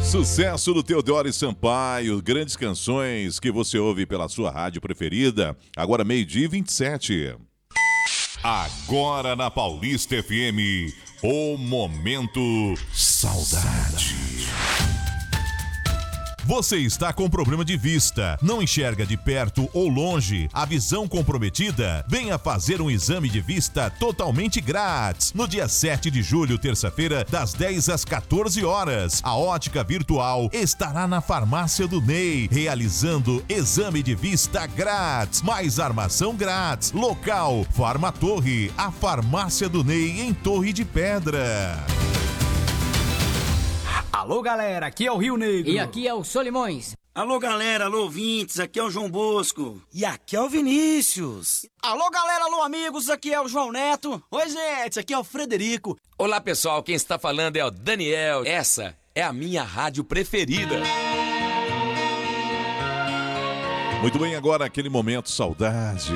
Sucesso do Teodoro Sampaio, grandes canções que você ouve pela sua rádio preferida. Agora 12h27. Agora na Paulista FM, o Momento Saudade. Você está com problema de vista, não enxerga de perto ou longe, a visão comprometida? Venha fazer um exame de vista totalmente grátis. No dia 7 de julho, terça-feira, das 10 às 14 horas. A Ótica Virtual estará na Farmácia do Ney, realizando exame de vista grátis, mais armação grátis. Local, Farma Torre, a Farmácia do Ney em Torre de Pedra. Alô, galera, aqui é o Rio Negro. E aqui é o Solimões. Alô, galera, alô, ouvintes, aqui é o João Bosco. E aqui é o Vinícius. Alô, galera, alô, amigos, aqui é o João Neto. Oi, gente, aqui é o Frederico. Olá, pessoal, quem está falando é o Daniel. Essa é a minha rádio preferida. Muito bem, agora aquele momento saudade.